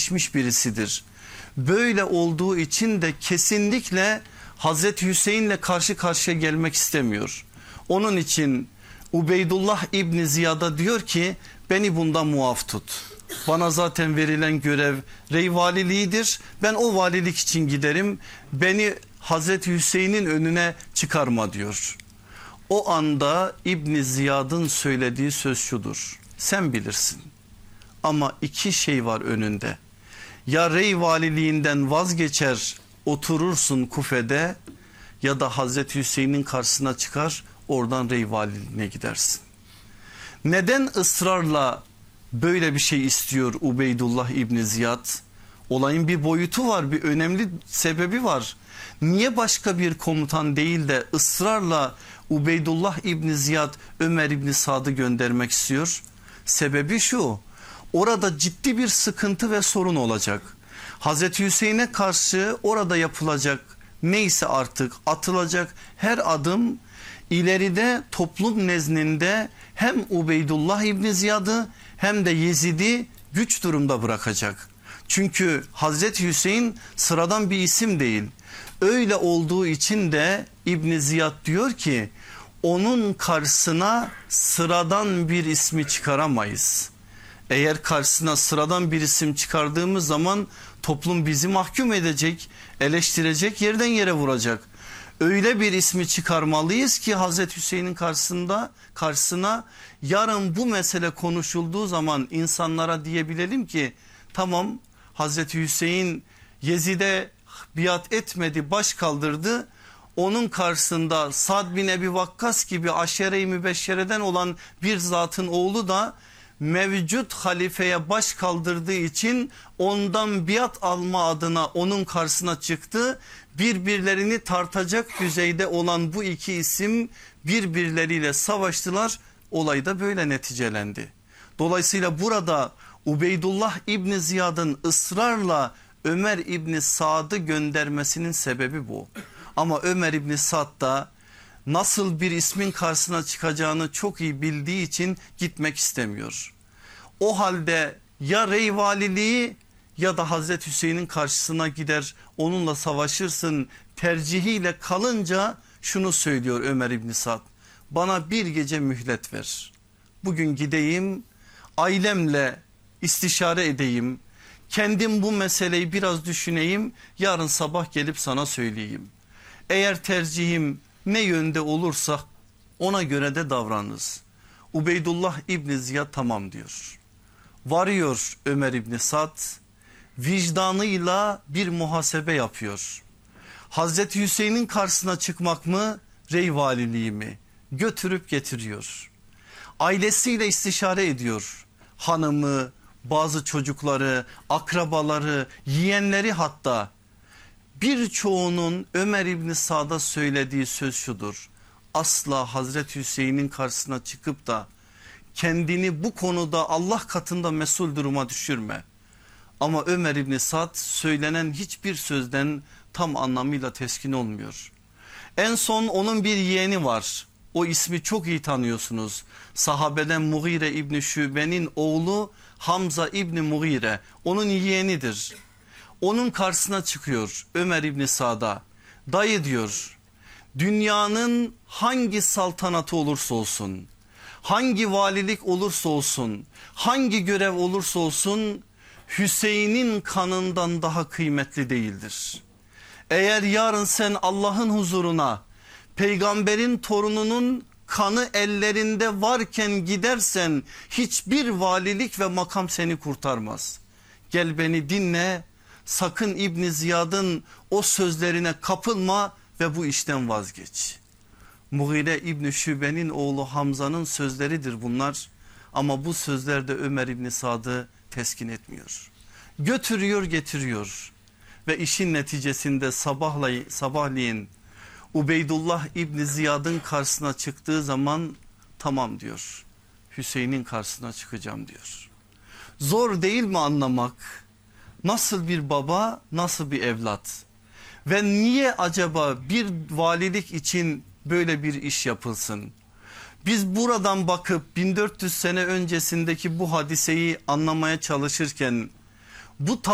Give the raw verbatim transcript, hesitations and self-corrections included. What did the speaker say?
yetişmiş birisidir. Böyle olduğu için de kesinlikle Hazreti Hüseyin'le karşı karşıya gelmek istemiyor. Onun için Ubeydullah İbni Ziyad'a diyor ki beni bundan muaf tut. Bana zaten verilen görev rey valiliğidir. Ben o valilik için giderim. Beni Hazreti Hüseyin'in önüne çıkarma diyor. O anda İbni Ziyad'ın söylediği söz şudur: sen bilirsin ama iki şey var önünde. Ya rey valiliğinden vazgeçer oturursun Kufe'de, ya da Hazreti Hüseyin'in karşısına çıkar oradan rey valiliğine gidersin. Neden ısrarla böyle bir şey istiyor Ubeydullah İbni Ziyad? Olayın bir boyutu var, bir önemli sebebi var. Niye başka bir komutan değil de ısrarla Ubeydullah İbni Ziyad Ömer İbni Sad'ı göndermek istiyor? Sebebi şu: orada ciddi bir sıkıntı ve sorun olacak. Hazreti Hüseyin'e karşı orada yapılacak neyse artık atılacak her adım ileride toplum nezdinde hem Ubeydullah İbni Ziyad'ı hem de Yezid'i güç durumda bırakacak. Çünkü Hazreti Hüseyin sıradan bir isim değil. Öyle olduğu için de İbni Ziyad diyor ki onun karşısına sıradan bir ismi çıkaramayız. Eğer karşısına sıradan bir isim çıkardığımız zaman toplum bizi mahkum edecek, eleştirecek, yerden yere vuracak. Öyle bir ismi çıkarmalıyız ki Hazreti Hüseyin'in karşısında karşısına yarın bu mesele konuşulduğu zaman insanlara diyebilelim ki tamam, Hazreti Hüseyin Yezid'e biat etmedi, baş kaldırdı. Onun karşısında Sad bin Ebi Vakkas gibi aşere-i mübeşşereden olan bir zatın oğlu da mevcut halifeye baş kaldırdığı için ondan biat alma adına onun karşısına çıktı. Birbirlerini tartacak düzeyde olan bu iki isim birbirleriyle savaştılar. Olay da böyle neticelendi. Dolayısıyla burada Ubeydullah İbni Ziyad'ın ısrarla Ömer İbni Sad'ı göndermesinin sebebi bu. Ama Ömer İbni Sad da nasıl bir ismin karşısına çıkacağını çok iyi bildiği için gitmek istemiyor. O halde ya rey valiliği ya da Hazreti Hüseyin'in karşısına gider onunla savaşırsın tercihiyle kalınca şunu söylüyor Ömer İbni Sad: bana bir gece mühlet ver. Bugün gideyim, ailemle istişare edeyim, kendim bu meseleyi biraz düşüneyim, yarın sabah gelip sana söyleyeyim. Eğer tercihim ne yönde olursa ona göre de davranırız. Ubeydullah İbni Ziyad tamam diyor. Varıyor Ömer İbni Sad, vicdanıyla bir muhasebe yapıyor. Hazreti Hüseyin'in karşısına çıkmak mı, rey valiliği mi? Götürüp getiriyor. Ailesiyle istişare ediyor. Hanımı, bazı çocukları, akrabaları, yeğenleri, hatta birçoğunun Ömer İbni Sad'a söylediği söz şudur: asla Hazreti Hüseyin'in karşısına çıkıp da kendini bu konuda Allah katında mesul duruma düşürme. Ama Ömer İbni Sad söylenen hiçbir sözden tam anlamıyla teskin olmuyor. En son onun bir yeğeni var. O ismi çok iyi tanıyorsunuz. Sahabeden Mughire İbni Şube'nin oğlu Hamza İbni Mughire, onun yeğenidir. Onun karşısına çıkıyor Ömer İbni Sad'a. Dayı diyor, dünyanın hangi saltanatı olursa olsun, hangi valilik olursa olsun, hangi görev olursa olsun Hüseyin'in kanından daha kıymetli değildir. Eğer yarın sen Allah'ın huzuruna peygamberin torununun kanı ellerinde varken gidersen hiçbir valilik ve makam seni kurtarmaz. Gel beni dinle, sakın İbni Ziyad'ın o sözlerine kapılma ve bu işten vazgeç. Mughire İbni Şube'nin oğlu Hamza'nın sözleridir bunlar. Ama bu sözler de Ömer İbni Sad'ı teskin etmiyor. Götürüyor getiriyor ve işin neticesinde sabahleyin, sabahleyin Ubeydullah İbni Ziyad'ın karşısına çıktığı zaman tamam diyor, Hüseyin'in karşısına çıkacağım diyor. Zor değil mi anlamak? Nasıl bir baba, nasıl bir evlat ve niye acaba bir valilik için böyle bir iş yapılsın? Biz buradan bakıp bin dört yüz sene öncesindeki bu hadiseyi anlamaya çalışırken bu